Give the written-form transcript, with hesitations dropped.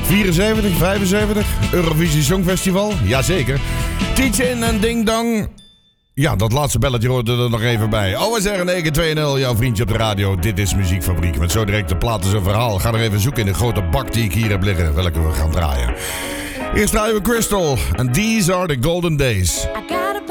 74, 75, Eurovisie Songfestival, jazeker. Teach-in en Ding Dong. Ja, dat laatste belletje hoorde er nog even bij. OSR 920, jouw vriendje op de radio. Dit is Muziekfabriek. Met zo direct de plaat is een verhaal. Ga er even zoeken in de grote bak die ik hier heb liggen. Welke we gaan draaien. Eerst draaien we Crystal. And these are the golden days.